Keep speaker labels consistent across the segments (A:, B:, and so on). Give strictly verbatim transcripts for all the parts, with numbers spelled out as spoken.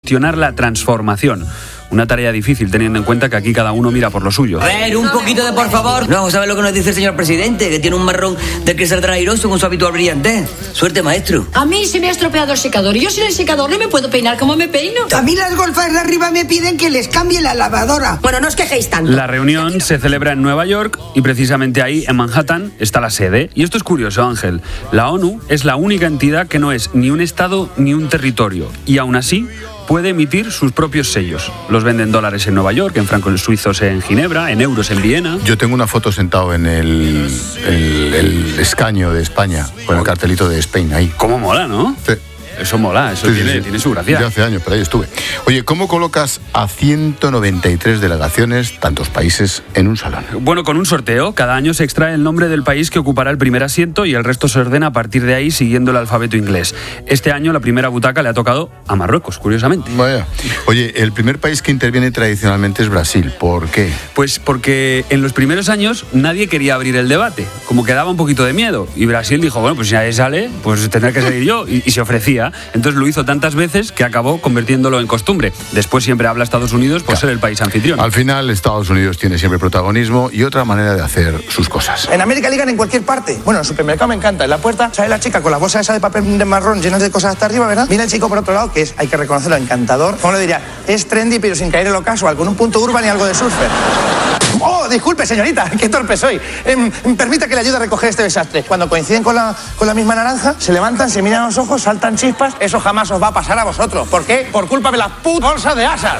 A: gestionar la transformación. Una tarea difícil teniendo en cuenta que aquí cada uno mira por lo suyo.
B: A ver, un poquito de por favor. No, vamos a ver lo que nos dice el señor presidente, que tiene un marrón del que saldrá airoso con su habitual brillantez. Suerte, maestro.
C: A mí se me ha estropeado el secador y yo sin el secador no me puedo peinar como me peino.
D: A mí las golfas de arriba me piden que les cambie la lavadora.
C: Bueno, no os quejéis tanto.
A: La reunión se celebra en Nueva York y precisamente ahí, en Manhattan, está la sede. Y esto es curioso, Ángel. La ONU es la única entidad que no es ni un estado ni un territorio. Y aún así puede emitir sus propios sellos. Los venden dólares en Nueva York, en francos suizos en Ginebra, en euros en Viena.
E: Yo tengo una foto sentado en el, el, el escaño de España, con el cartelito de Spain ahí.
A: ¿Cómo mola, no?
E: Sí.
A: Eso mola, eso
E: Sí,
A: tiene,
E: sí, sí.
A: tiene su gracia.
E: Ya hace años, pero ahí estuve. Oye, ¿cómo colocas a ciento noventa y tres delegaciones, tantos países, en un salón?
A: Bueno, con un sorteo, cada año se extrae el nombre del país que ocupará el primer asiento y el resto se ordena a partir de ahí siguiendo el alfabeto inglés. Este año la primera butaca le ha tocado a Marruecos, curiosamente.
E: Vaya. Oye, el primer país que interviene tradicionalmente es Brasil. ¿Por qué?
A: Pues porque en los primeros años nadie quería abrir el debate, como que daba un poquito de miedo. Y Brasil dijo, bueno, pues si nadie sale, pues tendré que salir yo. Y, y se ofrecía. Entonces lo hizo tantas veces que acabó convirtiéndolo en costumbre. Después siempre habla Estados Unidos por
E: Claro.
A: ser el país anfitrión.
E: Al final, Estados Unidos tiene siempre protagonismo y otra manera de hacer sus cosas.
F: En América ligan en cualquier parte. Bueno, en el supermercado me encanta. En la puerta sale la chica con la bolsa esa de papel de marrón llenas de cosas hasta arriba, ¿verdad? Viene el chico por otro lado, que es, hay que reconocerlo, encantador. ¿Cómo le diría? Es trendy, pero sin caer en lo casual, con un punto urban y algo de surfer. Oh, disculpe, señorita, qué torpe soy. Eh, permita que le ayude a recoger este desastre. Cuando coinciden con la, con la misma naranja, se levantan, se miran a los ojos, saltan chispas. Eso jamás os va a pasar a vosotros. ¿Por qué? Por culpa de la puta bolsa de asas.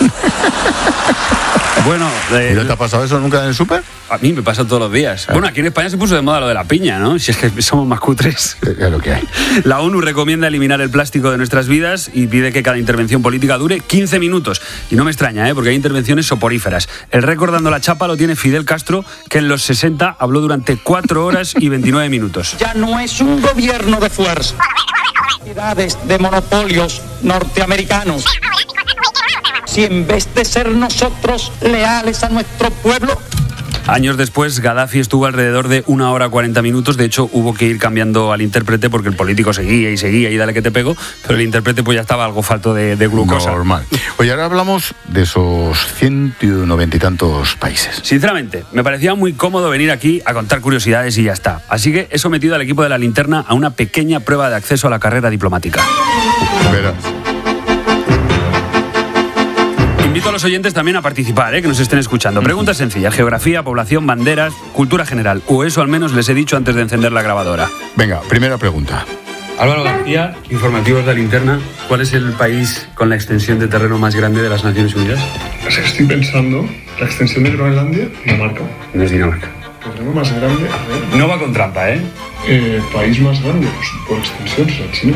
A: Bueno, eh,
E: ¿Y no te ha pasado eso nunca en el súper?
A: a mí me pasa todos los días. Bueno, aquí en España se puso de moda lo de la piña, ¿no? Si es que somos más cutres.
E: Es lo que hay.
A: La ONU recomienda eliminar el plástico de nuestras vidas y pide que cada intervención política dure quince minutos. Y no me extraña, ¿eh? Porque hay intervenciones soporíferas. El récord dando la chapa lo tiene Fidel Castro, que en los sesenta habló durante cuatro horas y veintinueve minutos.
G: Ya no es un gobierno de fuerza, de monopolios norteamericanos. Si en vez de ser nosotros leales a nuestro pueblo...
A: Años después, Gaddafi estuvo alrededor de una hora cuarenta minutos. De hecho, hubo que ir cambiando al intérprete porque el político seguía y seguía y dale que te pego, pero el intérprete pues ya estaba algo falto de, de glucosa.
E: Normal. Oye, ahora hablamos de esos ciento noventa y tantos países.
A: Sinceramente, me parecía muy cómodo venir aquí a contar curiosidades y ya está. Así que he sometido al equipo de La Linterna a una pequeña prueba de acceso a la carrera diplomática.
E: Verás.
A: Invito a los oyentes también a participar, ¿eh? Que nos estén escuchando. Preguntas sencillas: geografía, población, banderas, cultura general. O eso al menos les he dicho antes de encender la grabadora.
E: Venga, primera pregunta.
A: Álvaro García, informativos de La Linterna. ¿Cuál es el país con la extensión de terreno más grande de las Naciones Unidas?
H: Es que estoy pensando, la extensión de Groenlandia, Dinamarca.
A: No es Dinamarca.
H: Terreno más grande, a ver.
A: No va con trampa, ¿eh?
H: Eh, país más grande, pues por extensión será China.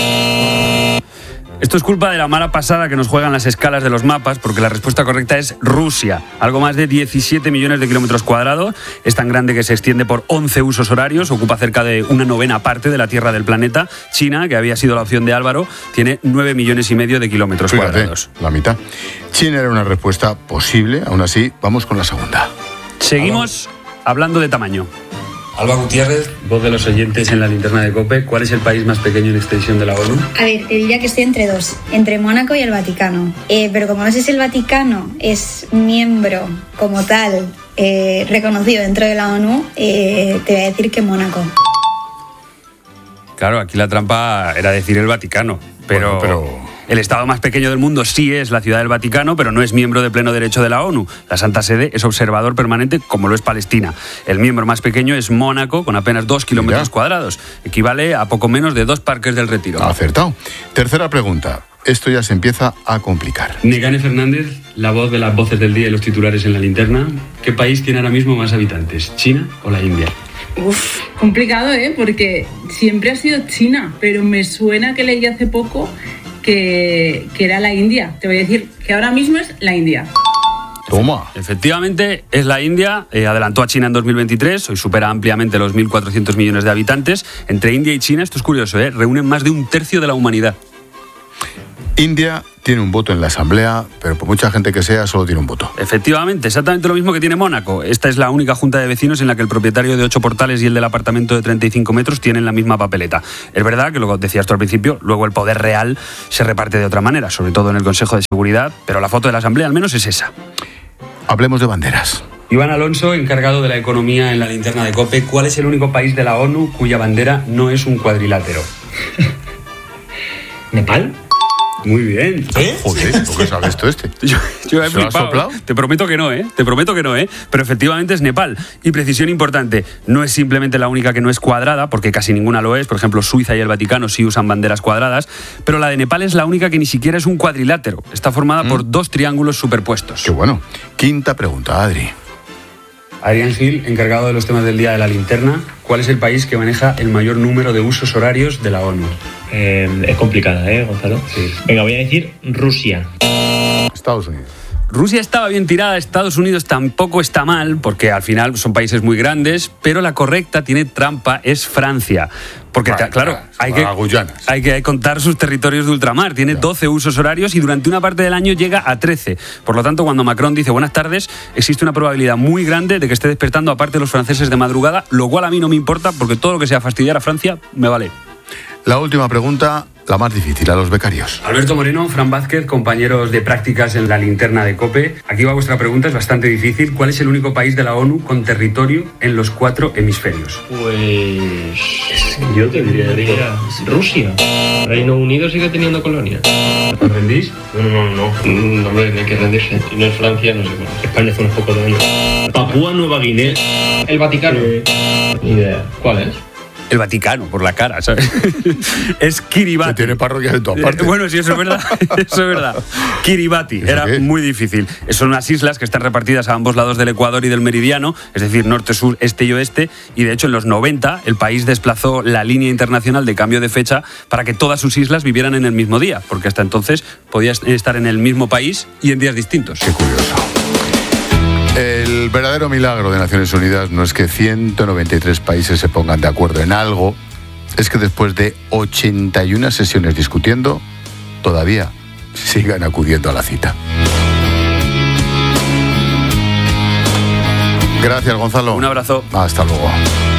A: Esto es culpa de la mala pasada que nos juegan las escalas de los mapas, porque la respuesta correcta es Rusia. Algo más de diecisiete millones de kilómetros cuadrados. Es tan grande que se extiende por once usos horarios. Ocupa cerca de una novena parte de la Tierra del planeta. China, que había sido la opción de Álvaro, tiene nueve millones y medio de kilómetros
E: Fíjate,
A: cuadrados.
E: la mitad. China era una respuesta posible. Aún así, vamos con la segunda.
A: Seguimos hablando de tamaño.
I: Alba Gutiérrez,
A: Voz de los oyentes en La Linterna de COPE. ¿Cuál es el país más pequeño en extensión de la ONU?
J: A ver, te diría que estoy entre dos, entre Mónaco y el Vaticano. Eh, pero como no sé si el Vaticano es miembro como tal, eh, reconocido dentro de la ONU, eh, te voy a decir que Mónaco.
A: Claro, aquí la trampa era decir el Vaticano, pero...
E: Bueno, pero...
A: El estado más pequeño del mundo sí es la Ciudad del Vaticano, pero no es miembro de pleno derecho de la ONU. La Santa Sede es observador permanente, como lo es Palestina. El miembro más pequeño es Mónaco, con apenas dos kilómetros
E: Mira.
A: cuadrados. Equivale a poco menos de dos Parques del Retiro.
E: Acertado. Tercera pregunta. Esto ya se empieza a complicar.
A: Negane Fernández, la voz de las voces del día y los titulares en La Linterna. ¿Qué país tiene ahora mismo más habitantes, China o la India?
K: Uf, complicado, ¿eh? Porque siempre ha sido China, pero me suena que leí hace poco que, que era la India. Te voy a decir que ahora mismo es la India.
E: Toma.
A: Efectivamente, es la India. Eh, adelantó a China en dos mil veintitrés. Hoy supera ampliamente los mil cuatrocientos millones de habitantes. Entre India y China, esto es curioso, ¿eh? Reúnen más de un tercio de la humanidad.
E: India tiene un voto en la Asamblea, pero por mucha gente que sea, solo tiene un voto.
A: Efectivamente, exactamente lo mismo que tiene Mónaco. Esta es la única junta de vecinos en la que el propietario de ocho portales y el del apartamento de treinta y cinco metros tienen la misma papeleta. Es verdad que, lo que decías tú al principio, luego el poder real se reparte de otra manera, sobre todo en el Consejo de Seguridad, pero la foto de la Asamblea al menos es esa.
E: Hablemos de banderas.
A: Iván Alonso, encargado de la economía en la linterna de COPE, ¿cuál es el único país de la ONU cuya bandera no es un cuadrilátero?
I: ¿Nepal?
A: Muy bien.
E: ¿Eh? Joder, ¿por qué sabes tú este?
A: Yo, yo he
E: ¿Se lo has
A: flipado.
E: soplado?
A: Te prometo que no, ¿eh? Te prometo que no, ¿eh? Pero efectivamente es Nepal. Y precisión importante, no es simplemente la única que no es cuadrada, porque casi ninguna lo es. Por ejemplo, Suiza y el Vaticano sí usan banderas cuadradas, pero la de Nepal es la única que ni siquiera es un cuadrilátero. Está formada mm. por dos triángulos superpuestos.
E: Qué bueno. Quinta pregunta, Adri.
A: Adrián Gil, encargado de los temas del día de la linterna, ¿cuál es el país que maneja el mayor número de usos horarios de la ONU?
I: Eh, es complicada, ¿eh, Gonzalo? Sí. Venga, voy a decir Rusia.
E: Estados Unidos.
A: Rusia estaba bien tirada, Estados Unidos tampoco está mal, porque al final son países muy grandes, pero la correcta tiene trampa, es Francia. Porque,
E: Vale,
A: claro, hay que, hay que contar sus territorios de ultramar. Tiene doce usos horarios y durante una parte del año llega a trece. Por lo tanto, cuando Macron dice buenas tardes, existe una probabilidad muy grande de que esté despertando aparte de los franceses de madrugada, lo cual a mí no me importa, porque todo lo que sea fastidiar a Francia me vale.
E: La última pregunta, la más difícil, a los becarios.
A: Alberto Moreno, Fran Vázquez, compañeros de prácticas en la linterna de COPE. Aquí va vuestra pregunta, es bastante difícil. ¿Cuál es el único país de la ONU con territorio en los cuatro hemisferios?
I: Pues... yo te diría, diría Rusia. Reino Unido sigue teniendo colonia.
A: ¿Os rendís?
I: No, no, no, no. No, hombre, no hay que rendirse. Si no es Francia, no sé cómo. España hace unos pocos años. Papúa Nueva Guinea. El Vaticano. Eh, ni idea. ¿Cuál es?
A: El Vaticano, por la cara, ¿sabes? Es Kiribati.
E: Que tiene parroquias en todas partes.
A: Bueno, sí, eso es verdad. Eso es verdad. Kiribati. Era muy difícil. Son unas islas que están repartidas a ambos lados del Ecuador y del Meridiano, es decir, norte, sur, este y oeste. Y de hecho, en los noventa, el país desplazó la línea internacional de cambio de fecha para que todas sus islas vivieran en el mismo día, porque hasta entonces podías estar en el mismo país y en días distintos.
E: Qué curioso. El verdadero milagro de Naciones Unidas no es que ciento noventa y tres países se pongan de acuerdo en algo, es que después de ochenta y una sesiones discutiendo, todavía sigan acudiendo a la cita. Gracias, Gonzalo.
A: Un abrazo.
E: Hasta luego.